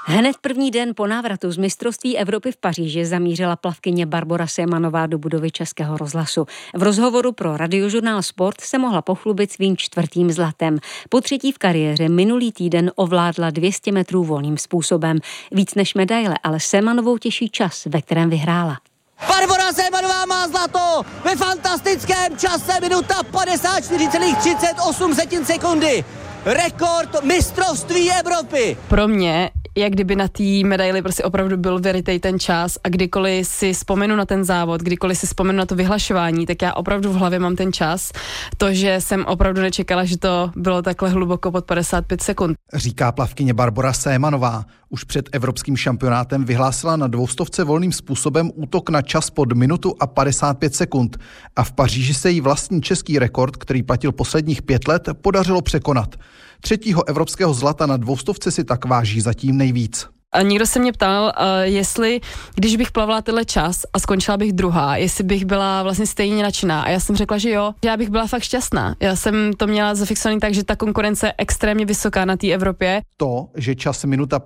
Hned první den po návratu z mistrovství Evropy v Paříži zamířila plavkyně Barbora Semanová do budovy Českého rozhlasu. V rozhovoru pro Radiožurnál Sport se mohla pochlubit svým 4. zlatem. Po 3. v kariéře minulý týden ovládla 200 metrů volným způsobem. Víc než medaile, ale Semanovou těší čas, ve kterém vyhrála. Barbora Semanová má zlato ve fantastickém čase, minuta 54,38 sekundy. Rekord mistrovství Evropy. Pro mě, jak kdyby na té medaili prostě opravdu byl veritej ten čas a kdykoliv si vzpomenu na ten závod, kdykoliv si vzpomenu na to vyhlašování, tak já opravdu v hlavě mám ten čas. To, že jsem opravdu nečekala, že to bylo takhle hluboko pod 55 sekund. Říká plavkyně Barbora Semanová. Už před evropským šampionátem vyhlásila na 200 volným způsobem útok na čas pod minutu a 55 sekund. A v Paříži se jí vlastní český rekord, který platil posledních 5 let, podařilo překonat. 3. evropského zlata na 200 si tak váží zatím nejvíc. A někdo se mě ptal, jestli, když bych plavila tenhle čas a skončila bych druhá, jestli bych byla vlastně stejně nadšená. A já jsem řekla, že jo, já bych byla fakt šťastná. Já jsem to měla zafixovaný tak, že ta konkurence je extrémně vysoká na té Evropě. To, že čas minuta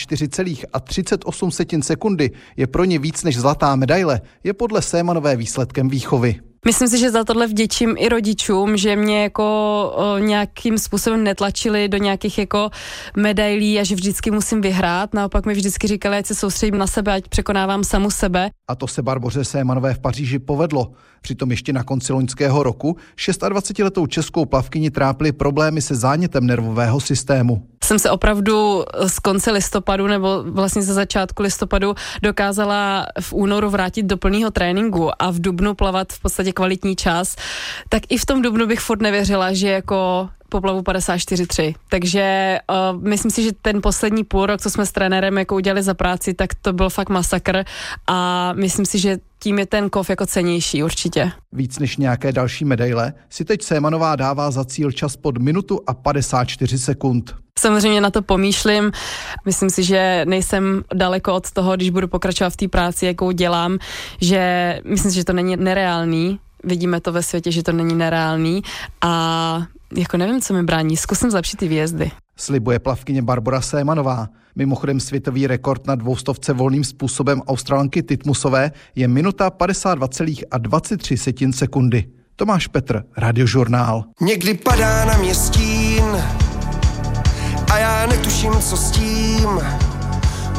54,38 sekundy je pro ně víc než zlatá medaile, je podle Semanové výsledkem výchovy. Myslím si, že za tohle vděčím i rodičům, že mě jako nějakým způsobem netlačili do nějakých jako medailí a že vždycky musím vyhrát. Naopak mi vždycky říkali, ať se soustředím na sebe, ať překonávám samu sebe. A to se Barboře Semanové v Paříži povedlo. Přitom ještě na konci loňského roku 26letou českou plavkyni trápily problémy se zánětem nervového systému. Jsem se opravdu z konce listopadu nebo vlastně ze začátku listopadu dokázala v únoru vrátit do plného tréninku a v dubnu plavat v podstatě kvalitní čas, tak i v tom dubnu bych furt nevěřila, že jako poplavu 54,3. Takže myslím si, že ten poslední půl rok, co jsme s trenérem jako udělali za práci, tak to byl fakt masakr a myslím si, že tím je ten kov jako cennější určitě. Víc než nějaké další medaile si teď Semanová dává za cíl čas pod minutu a 54 sekund. Samozřejmě na to pomýšlím. Myslím si, že nejsem daleko od toho, když budu pokračovat v té práci, jakou dělám, že myslím si, že to není nereálný. Vidíme to ve světě, že to není nereálný a jako nevím, co mi brání. Zkusím zlepšit ty výjezdy. Slibuje plavkyně Barbora Semanová. Mimochodem světový rekord na 200 volným způsobem Australanky Titmusové je minuta 52,23 sekundy. Tomáš Petr, Radiožurnál. Někdy padá na mě stín a já netuším, co s tím.